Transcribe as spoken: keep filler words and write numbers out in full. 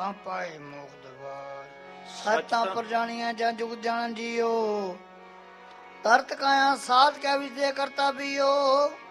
ਤਾਂ ਪਾਏ ਮੋਖ ਦਵਾਰ। ਸੱਚਾਂ ਪਰ ਜਾਣੀਆਂ ਜਾਂ ਜੁਗ ਜਾਣ ਜੀਓ, ਤਰਤ ਕਾਇਆ ਸਾਧ ਕੈ ਵਿਜੇ ਕਰਤਾ ਬੀਓ।